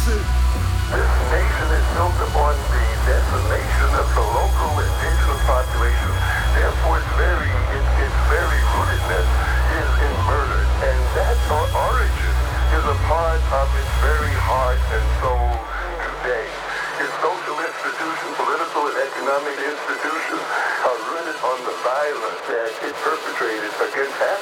This nation is built upon the decimation of the local indigenous population. Therefore, its very rootedness is in murder. And that origin is a part of its very heart and soul today. Its social institutions, political and economic institutions are rooted on the violence that it perpetrated against